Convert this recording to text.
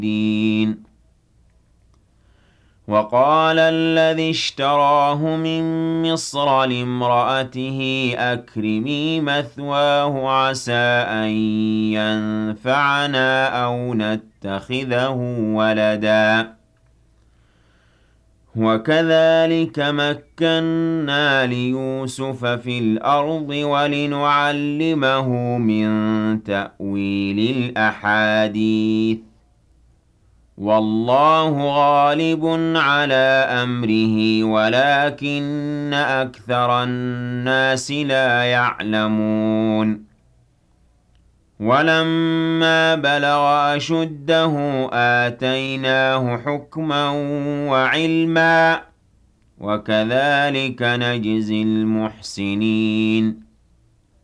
الدين. وقال الذي اشتراه من مصر لامرأته أكرمي مثواه عسى أن ينفعنا أو نتخذه ولدا وكذلك مكنا ليوسف في الأرض ولنعلمه من تأويل الأحاديث والله غالب على أمره ولكن أكثر الناس لا يعلمون ولما بلغ أشده آتيناه حكما وعلما وكذلك نجزي المحسنين